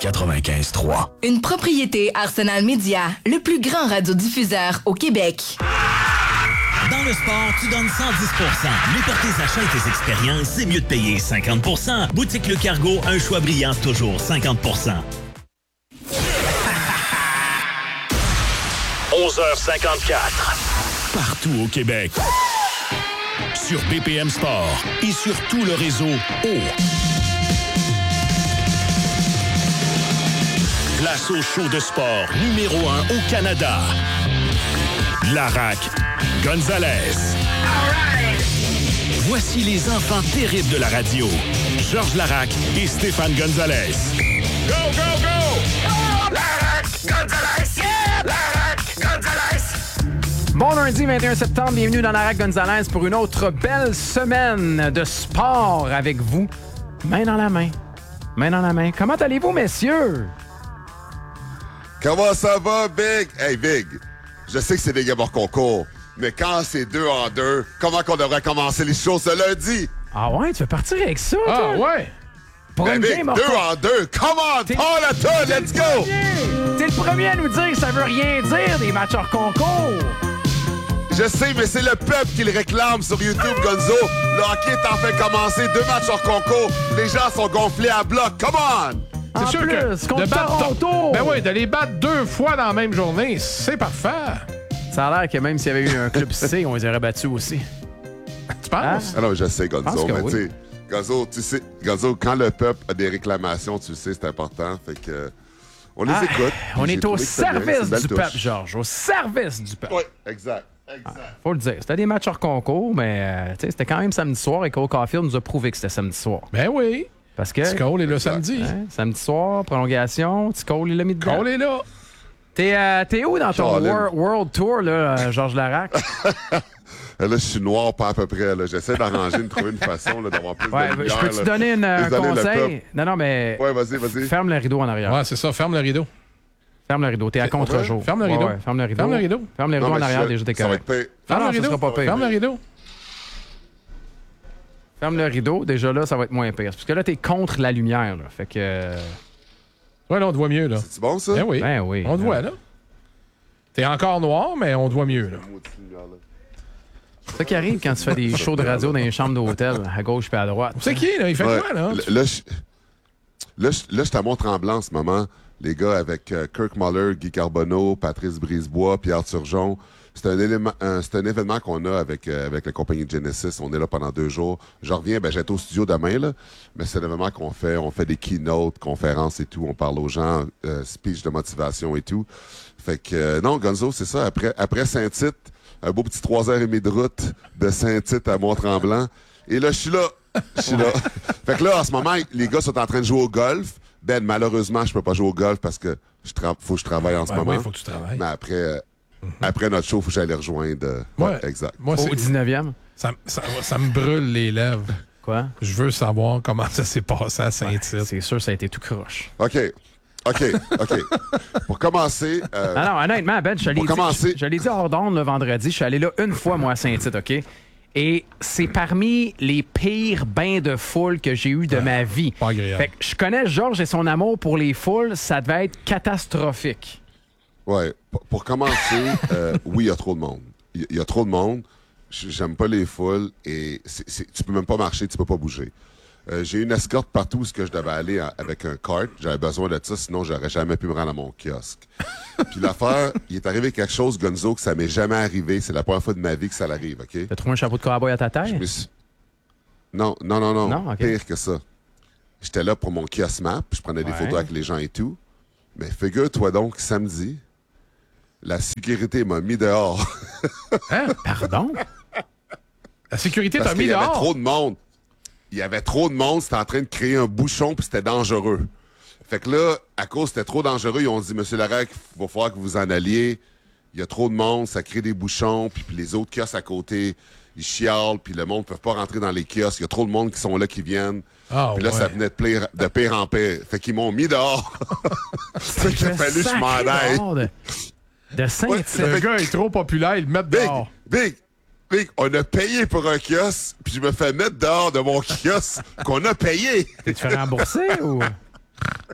95.3. Une propriété Arsenal Media, le plus grand radiodiffuseur au Québec. Dans le sport, tu donnes 110%. Mais pour tes achats et tes expériences, c'est mieux de payer 50%. Boutique Le Cargo, un choix brillant, toujours 50%. 11h54. Partout au Québec. Sur BPM Sport et sur tout le réseau Place au show de sport numéro 1 au Canada. Larac Gonzalez. Voici les enfants terribles de la radio. Georges Larac et Stéphane Gonzalez. Go, go, go! Oh, Larac Gonzalez! Yeah! Larac Gonzalez! Bon lundi 21 septembre, bienvenue dans Larac Gonzalez pour une autre belle semaine de sport avec vous. Main dans la main. Main dans la main. Comment allez-vous, messieurs? Comment ça va, Big? Hey, Big, je sais que c'est des gamins concours, mais quand c'est 2 en 2, comment qu'on devrait commencer les choses ce lundi? Ah ouais, tu veux partir avec ça, Ah toi? ouais! Pour Ben, une Big, game 2 en 2, come on, parle à toi, let's go! T'es le premier à nous dire que ça veut rien dire, des matchs hors concours! Je sais, mais c'est le peuple qui le réclame sur YouTube, Gonzo. Le hockey est en train de commencer, 2 matchs hors concours. Les gens sont gonflés à bloc, come on! En C'est sûr plus, que contre de battre Toronto! Ben oui, de les battre 2 fois dans la même journée, c'est parfait. Ça a l'air que même s'il y avait eu un club C, on les aurait battus aussi. Tu penses? Ah non, je sais, Pense Gonzo, que mais oui. tu sais, Gonzo, quand le peuple a des réclamations, tu sais, c'est important, fait que on les écoute. On J'ai est au trouvé que c'était bien, c'est service une belle du touche. peuple, Georges. Au service du peuple. Oui, exact. Faut le dire. C'était des matchs hors concours, mais tu sais, c'était quand même samedi soir et Cole Caulfield nous a prouvé que c'était samedi soir. Ben oui. Parce que. Cole est là samedi. Hein, samedi soir, prolongation, Cole, il l'a mis dedans. Cole est là. T'es où dans ton Charlene. World Tour, là, Georges Larac? Là, je suis noir pas à peu près. Là. J'essaie d'arranger, de trouver une façon là, d'avoir plus Ouais, de lumière. je peux te là. donner un Désolé, le conseil? peuple. Non, mais. Ouais, vas-y. Ferme le rideau en arrière. Ouais, c'est ça. Ferme le rideau. Ferme le rideau. T'es à contre-jour. Ferme le rideau. Ouais, ferme le rideau. Ferme le rideau. Ferme le rideau Non, en mais arrière, déjà, t'es ça va être correct. pire. Non, Ferme le ça rideau. sera pas pire. Ferme le rideau. Ferme le rideau, déjà là, ça va être moins pire. Parce que là, t'es contre la lumière, là. Fait que. Ouais, là, on te voit mieux, là. C'est bon, ça? Ben oui. Ben oui. On te voit, là. T'es encore noir, mais on te voit mieux, là. C'est ça qui arrive quand tu fais des shows de radio dans les chambres d'hôtel, à gauche puis à droite. C'est qui, là? Il fait Ouais. quoi, là? Là, je suis à Mont-Tremblant en ce moment. Les gars avec Kirk Muller, Guy Carbonneau, Patrice Brisebois, Pierre Turgeon. C'est un événement qu'on a avec la compagnie Genesis. On est là pendant 2 jours. Je reviens, j'étais au studio demain, là. Mais c'est un événement qu'on fait. On fait des keynotes, conférences et tout. On parle aux gens, speech de motivation et tout. Fait que, non, Gonzo, c'est ça. Après Saint-Tite, un beau petit 3h30 de route de Saint-Tite à Mont-Tremblant. Et là, je suis là. Fait que là, en ce moment, les gars sont en train de jouer au golf. Ben, malheureusement, je peux pas jouer au golf parce que faut que je travaille en ce moment. Oui, il faut que tu travailles. Mais après notre show, il faut que j'aille les rejoindre. Ouais. Exact. Moi, Au 19e. ça me brûle les lèvres. Quoi? Je veux savoir comment ça s'est passé à Saint-Tite. C'est sûr, ça a été tout croche. OK. Pour commencer... Non, honnêtement, Ben, je Pour commencer- l'ai dit hors d'onde le vendredi. Je suis allé là une fois, moi, à Saint-Tite, OK? Et c'est parmi les pires bains de foule que j'ai eu de ma vie. Pas agréable. Fait que je connais Georges et son amour pour les foules. Ça devait être catastrophique. Ouais. Pour commencer, oui, il y a trop de monde. Il y a trop de monde. J'aime pas les foules et tu peux même pas marcher, tu peux pas bouger. J'ai une escorte partout où je devais aller avec un cart. J'avais besoin de ça, sinon j'aurais jamais pu me rendre à mon kiosque. Puis l'affaire, il est arrivé quelque chose, Gonzo, que ça m'est jamais arrivé. C'est la première fois de ma vie que ça l'arrive, OK? T'as trouvé un chapeau de cowboy à ta Je tête? me suis- Non. Non, OK. Pire que ça. J'étais là pour mon kiosque map, je prenais des Ouais. photos avec les gens et tout. Mais figure-toi donc, samedi, la sécurité m'a mis dehors. Hein? Pardon? La sécurité Parce t'a mis qu'il y avait dehors. trop de monde. Il y avait trop de monde, c'était en train de créer un bouchon, puis c'était dangereux. Fait que là, à cause c'était trop dangereux, ils ont dit, Monsieur Larac, il va falloir que vous en alliez. Il y a trop de monde, ça crée des bouchons, puis les autres kiosques à côté, ils chialent, puis le monde ne peut pas rentrer dans les kiosques. Il y a trop de monde qui sont là, qui viennent. Ah, Puis là, ouais. ça venait de pire en pire. Fait qu'ils m'ont mis dehors. Fait qu'il a fallu que je m'en aille. De Saint-Tite. Ouais, Le gars est trop populaire, ils le mettent dehors. Big, on a payé pour un kiosque, puis je me fais mettre dehors de mon kiosque qu'on a payé. Tu te fais rembourser ou?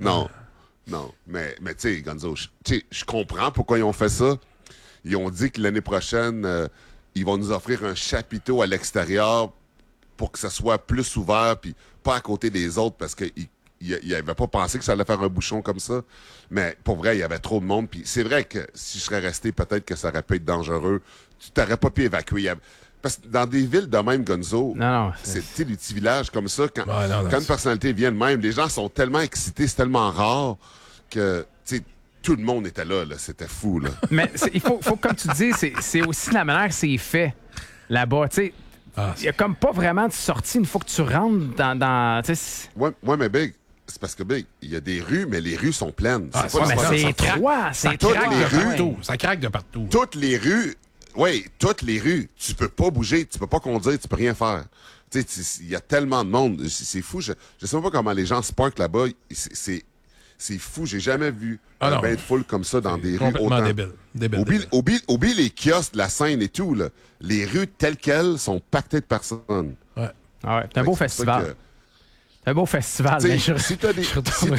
Non. Mais tu sais, Gonzo, je comprends pourquoi ils ont fait ça. Ils ont dit que l'année prochaine, ils vont nous offrir un chapiteau à l'extérieur pour que ça soit plus ouvert, puis pas à côté des autres, parce qu'ils n'avaient pas pensé que ça allait faire un bouchon comme ça. Mais pour vrai, il y avait trop de monde. Puis c'est vrai que si je serais resté, peut-être que ça aurait pu être dangereux. Tu t'aurais pas pu évacuer. Parce que dans des villes de même, Gonzo, c'est des petits villages comme ça, quand une personnalité vient de même, les gens sont tellement excités, c'est tellement rare que tout le monde était là. C'était fou. Là. Mais il faut, comme tu dis, c'est aussi la manière que c'est fait là-bas. Il n'y a comme pas vraiment de sortie une fois que tu rentres dans ouais, mais Big, c'est parce que Big, il y a des rues, mais les rues sont pleines. C'est partout. Ça craque de partout. Toutes les rues, tu peux pas bouger, tu peux pas conduire, tu peux rien faire. Il y a tellement de monde. C'est fou. Je sais même pas comment les gens se parkent là-bas. C'est fou. J'ai jamais vu un bain de foule comme ça dans des rues autant. Complètement débile. Oublie les kiosques de la scène et tout. Là. Les rues telles quelles sont pactées de personnes. Ouais. C'est un beau festival. C'est un beau festival. Mais si t'as des...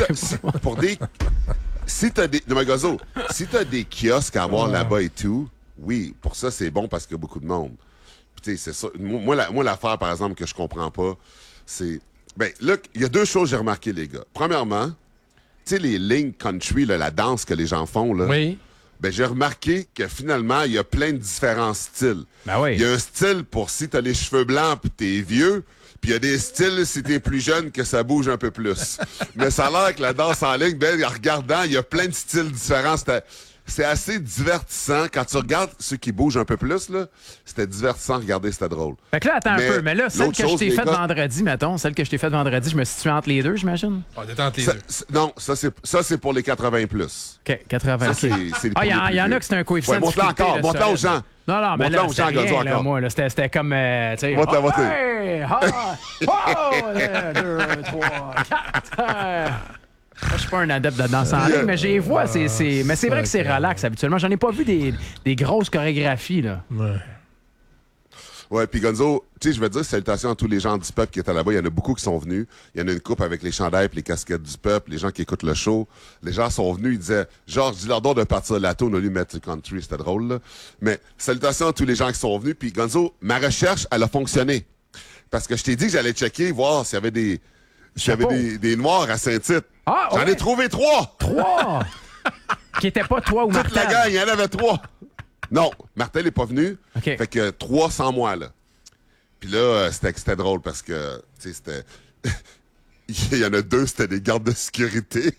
Si t'as des kiosques à avoir là-bas et tout, oui, pour ça, c'est bon parce qu'il y a beaucoup de monde. Puis, c'est ça. Moi, l'affaire, par exemple, que je comprends pas, c'est... là, il y a deux choses que j'ai remarquées, les gars. Premièrement, tu sais, les lignes country, là, la danse que les gens font, là. Oui. J'ai remarqué que finalement, il y a plein de différents styles. Oui. Il y a un style pour si t'as les cheveux blancs pis t'es vieux, puis il y a des styles si t'es plus jeune que ça bouge un peu plus. Mais ça a l'air que la danse en ligne, en regardant, il y a plein de styles différents. C'est assez divertissant. Quand tu regardes ceux qui bougent un peu plus, là, c'était divertissant. Regarder, c'était drôle. Fait que là, attends un peu. Mais là, celle que je t'ai faite vendredi, mettons, je me situe entre les deux, j'imagine? T'es entre les deux. Non, ça, c'est pour les 80 plus. OK, 80. Ça, il y en a que c'est un coefficient de difficulté. Monte-la aux gens. Non, mais là, c'était rien, là, moi. C'était comme, tu sais... Monte-la. 2, 3, 4... Je suis pas un adepte de danse en ligne, mais j'ai vois, mais c'est vrai que c'est relax habituellement. J'en ai pas vu des grosses chorégraphies, là. Ouais, puis Gonzo, tu sais, je veux dire salutations à tous les gens du peuple qui étaient là-bas. Il y en a beaucoup qui sont venus. Il y en a une couple avec les chandails et les casquettes du peuple, les gens qui écoutent le show. Les gens sont venus, ils disaient, Georges, dis-leur donc de partir de la tour, on a lui mettre country, c'était drôle, là. Mais salutations à tous les gens qui sont venus. Puis Gonzo, ma recherche, elle a fonctionné. Parce que je t'ai dit que j'allais checker, voir s'il y avait des noirs à Saint-Tite. J'en ai trouvé 3! 3! Qui étaient pas toi ou Martel? Toute la gang, il y en avait 3. Non, Martel n'est pas venu. Okay. Fait que 3 sans moi, là. Puis là, c'était drôle parce que, tu sais, c'était... il y en a 2, c'était des gardes de sécurité.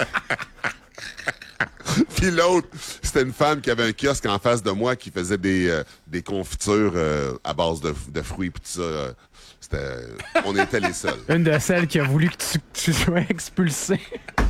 Puis l'autre, c'était une femme qui avait un kiosque en face de moi qui faisait des confitures à base de fruits et tout ça. On était les seuls. Une de celles qui a voulu que tu sois expulsé.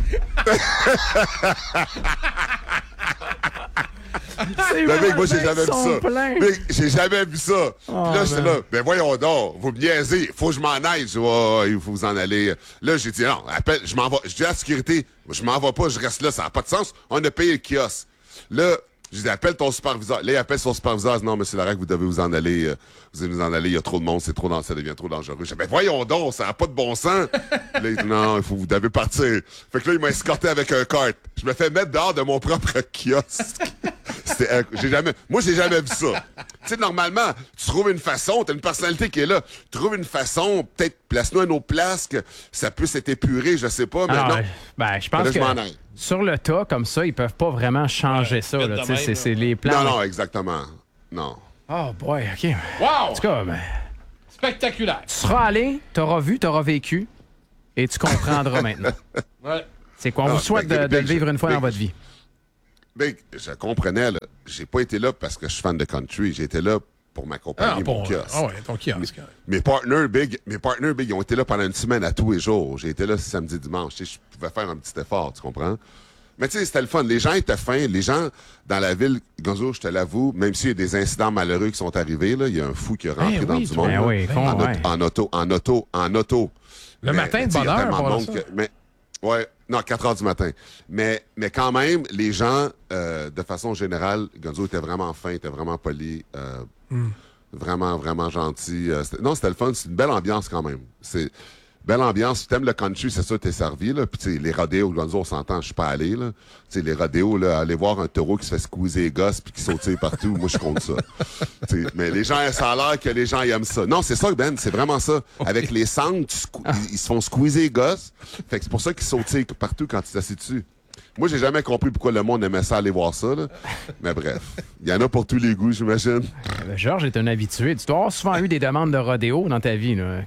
Moi, j'ai jamais vu ça. J'ai jamais vu ça. Puis là, j'étais là, voyons donc, vous me niaisez, faut que je m'en aille. Je dis, il faut vous en aller. Là, j'ai dit, non, appelle, je m'en vais. Je dis à la sécurité, je m'en vais pas, je reste là, ça n'a pas de sens. On a payé le kiosque. Là, je dis, appelle ton superviseur. Là, il appelle son superviseur. Non, monsieur Larac, vous devez vous en aller. Vous devez vous en aller. Il y a trop de monde. Ça devient trop dangereux. Je dis, voyons donc, ça n'a pas de bon sens. Là, il dit, non, vous devez partir. Fait que là, il m'a escorté avec un cart. Je me fais mettre dehors de mon propre kiosque. J'ai jamais vu ça. Tu sais, normalement, tu trouves une façon, t'as une personnalité qui est là. Tu trouves une façon, peut-être place-nous à nos places, que ça puisse être épuré, je sais pas, mais non. Je pense que sur le tas, comme ça, ils peuvent pas vraiment changer ça. Là, c'est les plans. Non, exactement. Non. Oh boy, OK. Wow! En tout cas, spectaculaire. Tu seras allé, t'auras vu, t'auras vécu, et tu comprendras maintenant. Ouais. C'est qu'on vous souhaite de le vivre une fois dans votre vie. Je comprenais, là. J'ai pas été là parce que je suis fan de country. J'ai été là pour m'accompagner mon kiosque. Ton kiosque. Mes partners Big, ils ont été là pendant une semaine à tous les jours. J'ai été là samedi, dimanche. Je pouvais faire un petit effort, tu comprends? Mais tu sais, c'était le fun. Les gens étaient fins. Les gens dans la ville, Gonzo, je te l'avoue, même s'il y a des incidents malheureux qui sont arrivés, là, il y a un fou qui est rentré dans du monde. En auto. Le matin de bonne heure, pour ça. Ouais, non, 4 heures du matin. Mais quand même, les gens, de façon générale, Gonzo était vraiment fin, était vraiment poli, vraiment, vraiment gentil. C'était le fun. C'est une belle ambiance quand même. belle ambiance. Si t'aimes le country, c'est sûr, t'es servi, là. Puis, tu sais, les rodéos, Gonzo, on s'entend, je suis pas allé, là. Tu sais, les rodéos, là, aller voir un taureau qui se fait squeezer les gosses puis qui sautille partout, moi, je compte ça. Tu sais, mais les gens, ça a l'air que les gens, ils aiment ça. Non, c'est ça, Ben, c'est vraiment ça. Avec les sangles, ils se font squeezer les gosses. Fait que c'est pour ça qu'ils sautillent partout quand tu t'assieds dessus. Moi, j'ai jamais compris pourquoi le monde aimait ça aller voir ça, là. Mais bref, il y en a pour tous les goûts, j'imagine. Georges est un habitué. Tu dois avoir souvent eu des demandes de rodéo dans ta vie, là.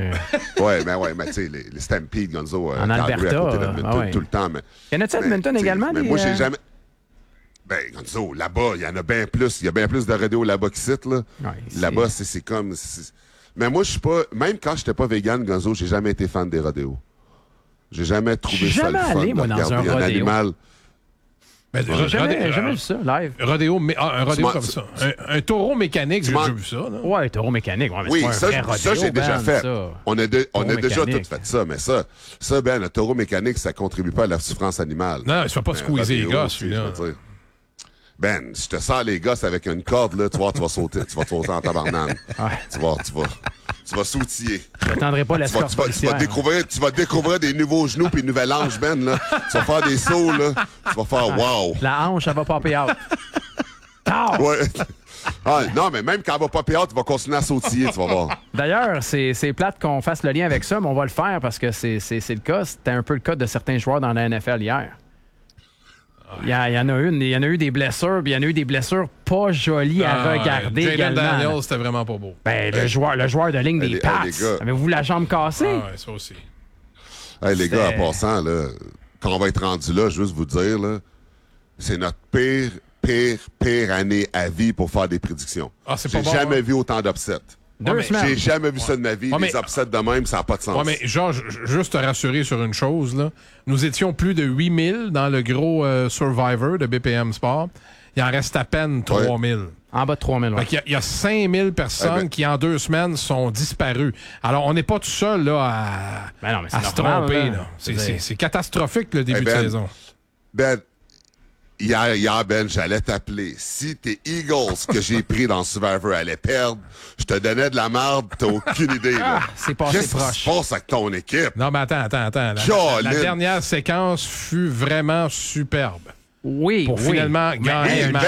mais tu sais, les Stampede, Gonzo, en Alberta, à côté d'Edmonton, tout le temps. Mais, y en a-tu à Edmonton également? Mais moi, j'ai jamais... Ben, Gonzo, là-bas, il y en a bien plus. Il y a bien plus de rodéo là-bas qu'ici, là. Ouais, là-bas, c'est comme... Mais moi, je suis pas... Même quand j'étais pas vegan, Gonzo, j'ai jamais été fan des rodéos. J'ai jamais trouvé ça le fun allé, moi, de dans regarder un rodéo. animal. Ben, J'ai jamais vu ça, live. Rodéo comme ça. Un taureau mécanique, j'ai déjà vu ça. Là. Ouais, un taureau mécanique. Ouais, mais oui, c'est pas un vrai ça, rodéo, j'ai déjà Ben, fait. ça. On a déjà mécanique. tout fait ça, mais ça, Ben, le taureau mécanique, ça contribue pas à la souffrance animale. Non, il se fait pas squeezer les gars, celui-là. Ben, si je te sors les gosses avec une corde, là, tu vas sauter en tabarnane. Ouais. Tu vas sautiller. Je n'attendrai pas l'escorte policière. Tu vas découvrir des nouveaux genoux puis une nouvelle hanche, Ben, là. Tu vas faire des sauts, là. Tu vas faire wow. La hanche, elle va popper out. Ouais. Ah, non, mais même quand elle va popper out, tu vas continuer à sautiller, tu vas voir. D'ailleurs, c'est plate qu'on fasse le lien avec ça, mais on va le faire parce que c'est le cas. C'était un peu le cas de certains joueurs dans la NFL hier. Il y en a eu des blessures, puis il y en a eu des blessures pas jolies à regarder Jalen également. Daniels, c'était vraiment pas beau. Ben, le joueur de ligne des Pats. Avez-vous la jambe cassée? Ah ouais, ça aussi. Hey, les gars, en passant, là, quand on va être rendu là, juste vous dire, là, c'est notre pire année à vie pour faire des prédictions. Ah, c'est pas J'ai bon, jamais vu autant d'upsets. J'ai jamais vu ça de ma vie. Les upsets de même, ça n'a pas de sens. Ouais, mais Georges, juste te rassurer sur une chose, là. Nous étions plus de 8000 dans le gros Survivor de BPM Sport. Il en reste à peine 3000. En bas de 3000, ouais. Il y a 5000 personnes qui, en 2 semaines, sont disparues. Alors, on n'est pas tout seul là, à se tromper. Là. C'est catastrophique, le début de saison. Ben, hier, Ben, j'allais t'appeler. Si tes Eagles que j'ai pris dans Survivor allaient perdre, je te donnais de la merde, t'as aucune idée. Là. C'est passé Qu'est-ce proche. qui se passe avec ton équipe? Non, mais attends. La dernière séquence fut vraiment superbe. Oui, pour finalement gagner le match.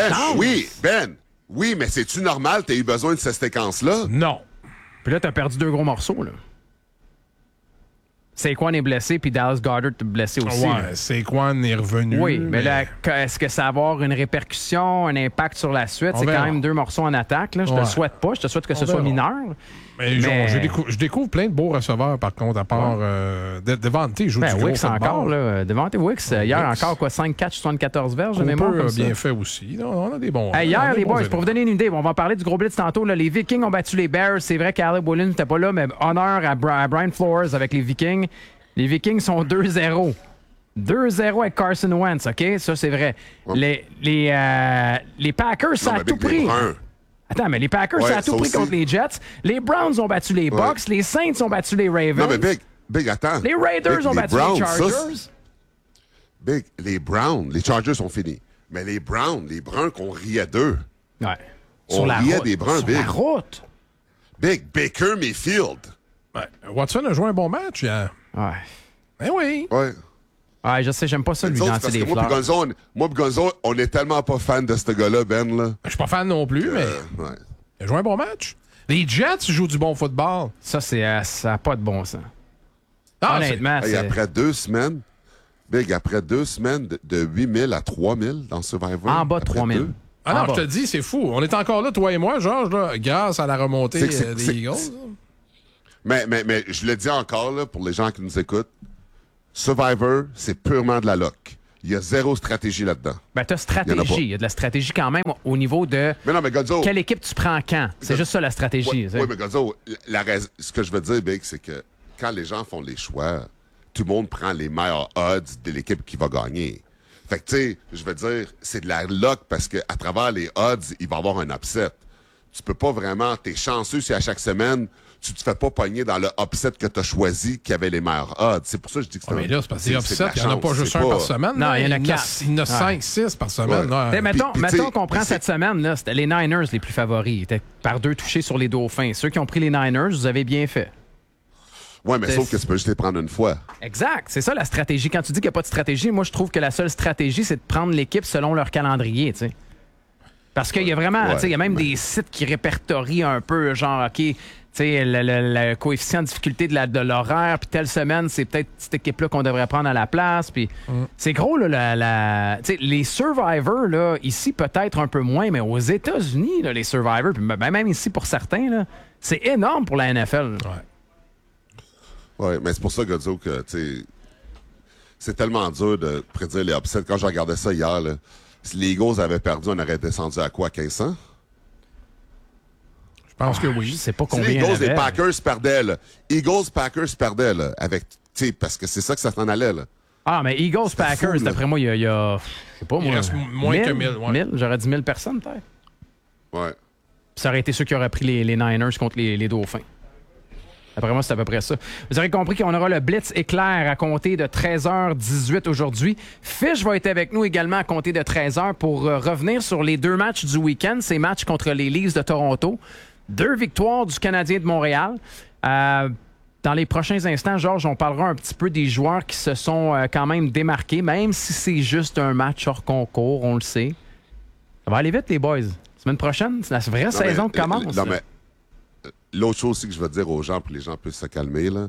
Oui, mais c'est-tu normal? T'as eu besoin de cette séquence-là? Non. Puis là, t'as perdu 2 gros morceaux, là. Saquon est blessé, puis Dallas Goedert est blessé aussi. Ouais, Saquon est revenu. Oui, mais là, est-ce que ça va avoir une répercussion, un impact sur la suite? C'est quand même 2 morceaux en attaque. Là. Je te le souhaite pas. Je te souhaite que ce soit mineur. Mais je découvre plein de beaux receveurs, par contre, à part Devante, il joue du gros Wicks football. encore, là. Devante Wicks, hier encore, 5 catchs, 74 verges de mémoire. Cooper a bien fait aussi. On a des bons. Hier, les boys, pour vous donner une idée, on va parler du gros blitz tantôt. Là, les Vikings ont battu les Bears. C'est vrai qu'Alec Williams n'était pas là, mais honneur à Brian Flores avec les Vikings. Les Vikings sont 2-0. 2-0 avec Carson Wentz, OK? Ça, c'est vrai. Les Packers, ça a tout pris. Attends, mais les Packers, ça a tout pris contre les Jets. Les Browns ont battu les Bucks. Les Saints ont battu les Ravens. Non, mais Big, attends. Les Raiders ont battu les Chargers. Les Browns, les Chargers sont finis. Mais les Browns qu'on riait d'eux. Ouais. On riait des Browns, sur Big. la route. Big, Baker Mayfield. Ouais. Watson a joué un bon match hier. Ouais. Ben oui. Ouais. Ouais, je sais, j'aime pas ça lui danser des fleurs. Moi et Gonzo, on est tellement pas fan de ce gars-là, Ben, là. Je suis pas fan non plus, mais il a joué un bon match. Les Jets jouent du bon football. Ça, ça n'a pas de bon sens. Honnêtement, c'est... Après 2 semaines, Big, après 2 semaines de 8 000 à 3 000 dans Survivor. En bas de 3 000. Ah non, je te dis, c'est fou. On est encore là, toi et moi, Georges, là, grâce à la remontée des Eagles. Mais je le dis encore, là, pour les gens qui nous écoutent, Survivor, c'est purement de la luck. Il y a 0 stratégie là-dedans. Ben, t'as stratégie. Il y a de la stratégie quand même au niveau de quelle équipe tu prends quand. C'est juste ça, la stratégie. Oui, mais Gonzo, ce que je veux dire, Big, c'est que quand les gens font les choix, tout le monde prend les meilleurs odds de l'équipe qui va gagner. Fait que, tu sais, je veux dire, c'est de la luck parce qu'à travers les odds, il va y avoir un upset. Tu peux pas vraiment... T'es chanceux si à chaque semaine... Tu te fais pas pogner dans le upset que tu as choisi qui avait les meilleurs odds. C'est pour ça que je dis que c'est mais là, c'est parce que les upsets, il n'y en a pas juste un par semaine. Non, il y en a 4. Il y en a 5, 6 par semaine. Ouais. Mettons qu'on prend cette semaine, là, c'était les Niners les plus favoris. Ils étaient par 2 touchés sur les Dauphins. Ceux qui ont pris les Niners, vous avez bien fait. Oui, mais sauf que tu peux juste les prendre une fois. Exact. C'est ça la stratégie. Quand tu dis qu'il n'y a pas de stratégie, moi, je trouve que la seule stratégie, c'est de prendre l'équipe selon leur calendrier, tu sais. Parce qu'il y a vraiment, il y a même des sites qui répertorient un peu, genre, OK, tu sais, le coefficient de difficulté de l'horaire, puis telle semaine, c'est peut-être cette équipe-là qu'on devrait prendre à la place. Puis c'est gros, là, les Survivors, là, ici, peut-être un peu moins, mais aux États-Unis, là, les Survivors, puis même ici pour certains, là, c'est énorme pour la NFL. Oui, mais c'est pour ça, Godzo, que, tu sais, c'est tellement dur de prédire les upsets. Quand je regardais ça hier, là, si les Eagles avaient perdu, on aurait descendu à quoi, 1500? Je pense que oui. Je sais pas combien. Si les Eagles, les Packers perdaient, là. Packers perdaient, là, avec, tu sais, parce que c'est ça que ça s'en allait, là. Ah, mais Eagles, Packers, d'après moi, il y a je sais pas, moi. Il reste moins que 1000, ouais. 1000? J'aurais dit 1000 personnes, peut-être. Ouais. Ça aurait été ceux qui auraient pris les Niners contre les Dauphins. Après moi, c'est à peu près ça. Vous aurez compris qu'on aura le Blitz éclair à compter de 13h18 aujourd'hui. Fish va être avec nous également à compter de 13h pour revenir sur les 2 matchs du week-end. Ces matchs contre les Leafs de Toronto. 2 victoires du Canadien de Montréal. Dans les prochains instants, Georges, on parlera un petit peu des joueurs qui se sont quand même démarqués, même si c'est juste un match hors concours, on le sait. Ça va aller vite, les boys. Semaine prochaine, c'est la vraie saison qui commence. Non, mais l'autre chose aussi que je veux dire aux gens, pour que les gens puissent se calmer, là,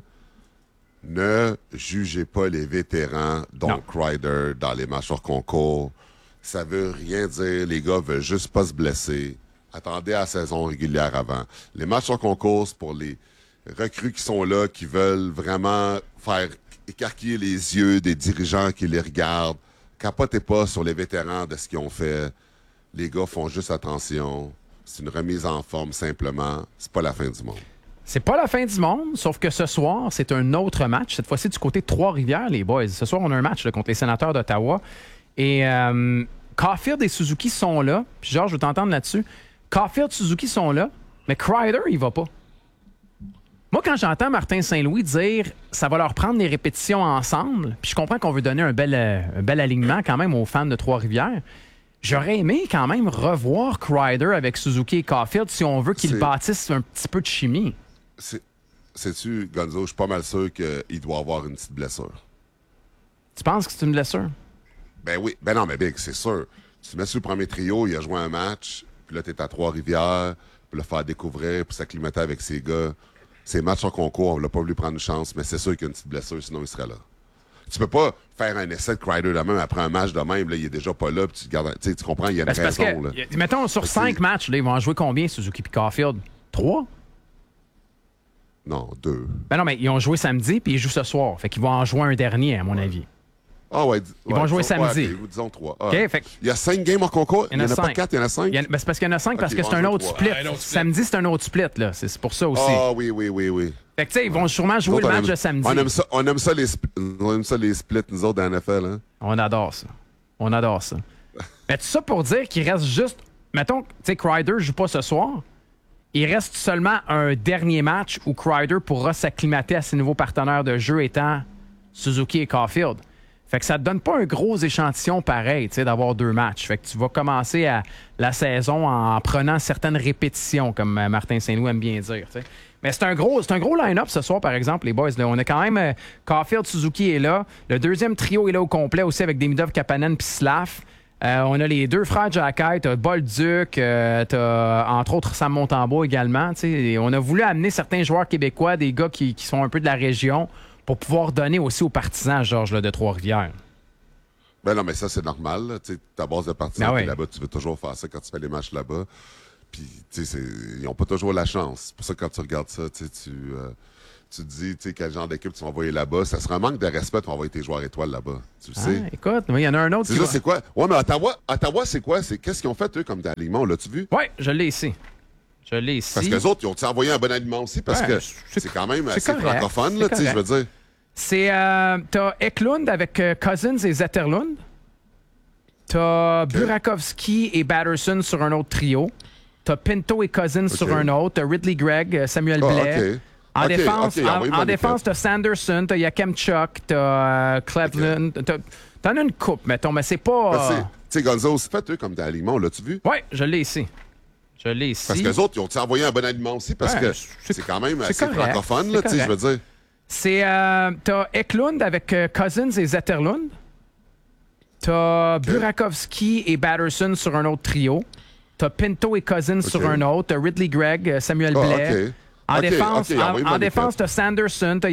ne jugez pas les vétérans, dont Kreider, dans les matchs hors concours. Ça veut rien dire. Les gars veulent juste pas se blesser. Attendez à la saison régulière avant. Les matchs hors concours, c'est pour les recrues qui sont là, qui veulent vraiment faire écarquiller les yeux des dirigeants qui les regardent. Capotez pas sur les vétérans de ce qu'ils ont fait. Les gars font juste attention. C'est une remise en forme, simplement. C'est pas la fin du monde. C'est pas la fin du monde, sauf que ce soir, c'est un autre match. Cette fois-ci, du côté de Trois-Rivières, les boys. Ce soir, on a un match là, contre les Sénateurs d'Ottawa. Et Caulfield et Suzuki sont là. Puis Georges, je veux t'entendre là-dessus. Caulfield et Suzuki sont là, mais Kreider, il va pas. Moi, quand j'entends Martin Saint-Louis dire ça va leur prendre des répétitions ensemble, puis je comprends qu'on veut donner un bel alignement quand même aux fans de Trois-Rivières, j'aurais aimé quand même revoir Kreider avec Suzuki et Caulfield si on veut qu'ils bâtissent un petit peu de chimie. Sais-tu, Gonzo, je suis pas mal sûr qu'il doit avoir une petite blessure. Tu penses que c'est une blessure? Ben oui. Ben non, mais Big, c'est sûr. Tu mets sur le premier trio, il a joué un match, puis là, t'es à Trois-Rivières, puis le faire découvrir, puis s'acclimater avec ses gars. Ces matchs en concours, on l'a pas voulu prendre une chance, mais c'est sûr qu'il y a une petite blessure, sinon il serait là. Tu peux pas faire un essai de Kreider de même après un match de même, là, il est déjà pas là, puis tu gardes, tu comprends, il y a une raison. Là. Mettons, sur 5 matchs, là, ils vont en jouer combien, Suzuki et Caulfield? 3? Non, 2. Ben non, mais ils ont joué samedi, puis ils jouent ce soir. Fait qu'ils vont en jouer un dernier, à mon avis. Ah ouais. Ils vont jouer samedi. Okay, disons 3. Ah. Okay, fait... Il y a 5 games en concours. Il n'y en a pas 4, il y en a 5. Ben c'est parce qu'il y en a 5 parce que c'est un autre split. Samedi, c'est un autre split, là. C'est pour ça aussi. Ah oui. Fait que tu sais, ils vont sûrement jouer le match de samedi. On aime ça les splits, nous autres, dans la NFL. Hein? On adore ça. Mais tout ça pour dire qu'il reste juste... Mettons, tu sais, Kreider joue pas ce soir. Il reste seulement un dernier match où Kreider pourra s'acclimater à ses nouveaux partenaires de jeu étant Suzuki et Caulfield. Fait que ça te donne pas un gros échantillon pareil, tu sais, d'avoir 2 matchs. Fait que tu vas commencer la saison en prenant certaines répétitions, comme Martin Saint-Louis aime bien dire, tu sais. Mais c'est un gros line-up ce soir, par exemple, les boys. Là. On a quand même Caulfield, Suzuki est là. Le deuxième trio est là au complet aussi avec Demidov, Kapanen puis Slav. On a les 2 frères Jacky, t'as Bolduc, t'as entre autres Sam Montembeau également. T'sais. On a voulu amener certains joueurs québécois, des gars qui sont un peu de la région, pour pouvoir donner aussi aux partisans, Georges, là, de Trois-Rivières. Ben non, mais ça, c'est normal. Là. Ta base de partisans, là-bas, tu veux toujours faire ça quand tu fais les matchs là-bas. Puis, ils n'ont pas toujours la chance. C'est pour ça que quand tu regardes ça, tu te dis quel genre d'équipe tu vas envoyer là-bas. Ça serait un manque de respect de envoyer tes joueurs étoiles là-bas. Tu le sais. Écoute, il y en a un autre qui c'est quoi? Ouais, mais Ottawa, c'est quoi? Qu'est-ce qu'ils ont fait, eux, comme alignement? L'as-tu vu? Oui, je l'ai ici. Parce que les autres, ils ont envoyé un bon aliment aussi? Parce que c'est quand même assez francophone, là, je veux dire. T'as Eklund avec Cousins et Zetterlund. T'as Burakovsky et Batterson sur un autre trio. T'as Pinto et Cousins sur un autre. T'as Ridley Gregg, Samuel Blais. En défense, t'as Sanderson, t'as Yakemchuk, t'as Cleveland. T'en as une coupe, mettons, mais c'est pas... Tu sais, Gonzo, c'est fait eux comme des aliments, l'as-tu vu? Oui, je l'ai ici. Parce que les autres, ils ont envoyé un bon aliment aussi, parce que c'est quand même assez francophone, là, tu sais, je veux dire. T'as Eklund avec Cousins et Zetterlund. T'as Burakovsky et Batterson sur un autre trio. T'as Pinto et Cousins sur un autre. T'as Ridley Gregg, Samuel Blais. En défense, t'as Sanderson, t'as